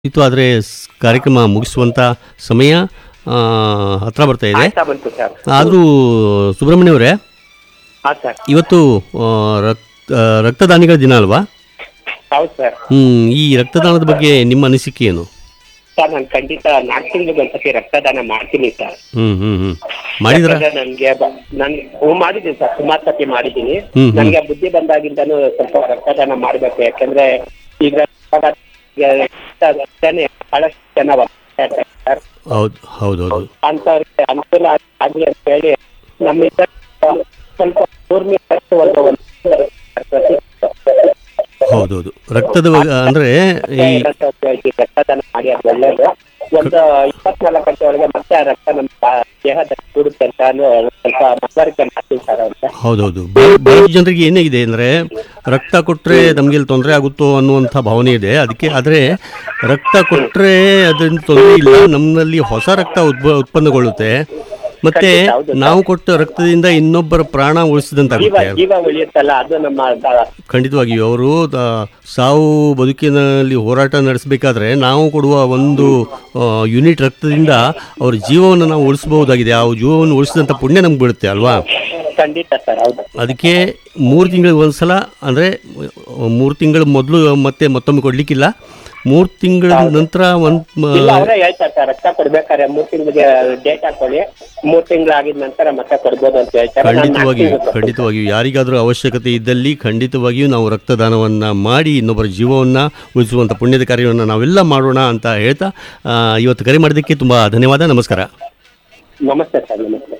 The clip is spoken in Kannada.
ಇತ್ತು ಆದರೆ ಕಾರ್ಯಕ್ರಮ ಮುಗಿಸುವಂಥ ಸಮಯ ಹತ್ರ ಬರ್ತಾ ಇದೆ. ಆಯ್ತಾ ಬಂತು ಸರ್. ಆದರೂ ಸುಬ್ರಹ್ಮಣ್ಯ ಅವರೇ, ಹಾಂ ಸರ್. ಇವತ್ತು ರಕ್ತದಾನಿಗಳ ದಿನ ಅಲ್ವಾ? ಹೌದು ಸರ್. ಈ ರಕ್ತದಾನದ ಬಗ್ಗೆ ನಿಮ್ಮ ಅನಿಸಿಕೆ ಏನು? ಸರ್ ನಾನು ಖಂಡಿತ 4 ತಿಂಗಳಿಗೆ ಒಂದ್ಸತಿ ರಕ್ತದಾನ ಮಾಡ್ತೀನಿ ಸರ್. ಮಾಡಿದ್ರ? ನನಗೆ ಮಾಡಿದ್ದೀನಿ ಸರ್, ಸುಮಾರು ಸತಿ ಮಾಡಿದ್ದೀನಿ. ನನಗೆ ಬುದ್ಧಿ ಬಂದಾಗಿಂದನೂ ಸ್ವಲ್ಪ ರಕ್ತದಾನ ಮಾಡಬೇಕು. ಯಾಕಂದ್ರೆ ಈಗ ಬಹಳಷ್ಟು ಜನ ಸರ್, ಹೌದು ಹೌದು ಹೌದು, ಅಂತವ್ರಿಗೆ ಅನುಕೂಲ ಆಗಲಿ ಅಂತ ಹೇಳಿ ನಮ್ಮಿಂದ ಸ್ವಲ್ಪ ಹೌದೌದು. ರಕ್ತದ ಅಂದರೆ ಈ ರಕ್ತದಾನ ಮಾಡಿ ಅದು ಒಳ್ಳೇದು. ಒಂದು 24 ಗಂಟೆ ಒಳಗೆ ಮತ್ತೆ ಆ ರಕ್ತ ನಮ್ಮ ದೇಹದಲ್ಲಿ ಕೂಡುತ್ತೆ ಅಂತ ಸ್ವಲ್ಪ ಮನವರಿಕೆ ಮಾಡ್ತೀನಿ ಸರ್ ಅವ್ರಿಗೆ. ಹೌದೌದು. ಬಹಳ ಜನರಿಗೆ ಏನಾಗಿದೆ ಅಂದರೆ ರಕ್ತ ಕೊಟ್ಟರೆ ನಮಗೆ ತೊಂದರೆ ಆಗುತ್ತೋ ಅನ್ನುವಂಥ ಭಾವನೆ ಇದೆ. ಅದಕ್ಕೆ ಆದರೆ ರಕ್ತ ಕೊಟ್ಟರೆ ಅದರಿಂದ ತೊಂದರೆ ಇಲ್ಲ, ನಮ್ಮಲ್ಲಿ ಹೊಸ ರಕ್ತ ಉತ್ಪನ್ನಗೊಳ್ಳುತ್ತೆ. ಮತ್ತೆ ನಾವು ಕೊಟ್ಟ ರಕ್ತದಿಂದ ಇನ್ನೊಬ್ಬರ ಪ್ರಾಣ ಉಳಿಸಿದಂತಾಗುತ್ತೆ. ಜೀವ ಉಳಿಯುತ್ತಲ್ಲ, ಅದು ನಮ್ಮ ಖಂಡಿತವಾಗಿಯೂ ಅವರು ಸಾವು ಬದುಕಿನಲ್ಲಿ ಹೋರಾಟ ನಡೆಸಬೇಕಾದ್ರೆ ನಾವು ಕೊಡುವ ಒಂದು ಯೂನಿಟ್ ರಕ್ತದಿಂದ ಅವ್ರ ಜೀವವನ್ನು ನಾವು ಉಳಿಸಬಹುದಾಗಿದೆ. ಆ ಜೀವವನ್ನು ಉಳಿಸಿದಂಥ ಪುಣ್ಯ ನಮ್ಗೆ ಬೀಳುತ್ತೆ ಅಲ್ವಾ? ಖಂಡಿತ ಸರ್, ಹೌದು. ಅದಕ್ಕೆ 3 ತಿಂಗಳಿಗೆ ಒಂದ್ಸಲ, ಅಂದರೆ 3 ತಿಂಗಳ ಮೊದಲು ಮತ್ತೊಮ್ಮೆ ಕೊಡ್ಲಿಕ್ಕಿಲ್ಲ, 3 ತಿಂಗಳ ನಂತರ ಅವರೇ ಹೇಳ್ತಾರೆ ಸರ್, ರಕ್ತ ಕೊಡ್ಬೇಕಾದ್ರೆ 3 ತಿಂಗಳಿಗೆ ಡೇಟ್ ಹಾಕೊಳ್ಳಿ, 3 ತಿಂಗಳಾಗಿದ ನಂತರ ಮತ್ತೆ ಕೊಡ್ಬೋದು ಅಂತ ಹೇಳ್ತಾರೆ. ಖಂಡಿತವಾಗಿಯೂ ಯಾರಿಗಾದರೂ ಅವಶ್ಯಕತೆ ಇದ್ದಲ್ಲಿ ಖಂಡಿತವಾಗಿಯೂ ನಾವು ರಕ್ತದಾನವನ್ನು ಮಾಡಿ ಇನ್ನೊಬ್ಬರ ಜೀವವನ್ನು ಉಳಿಸುವಂಥ ಪುಣ್ಯದ ಕಾರ್ಯವನ್ನು ನಾವೆಲ್ಲ ಮಾಡೋಣ ಅಂತ ಹೇಳ್ತಾ ಇವತ್ತು ಕರೆ ಮಾಡೋದಕ್ಕೆ ತುಂಬ ಧನ್ಯವಾದ. ನಮಸ್ಕಾರ. ನಮಸ್ತೆ ಸರ್. ನಮಸ್ತೆ.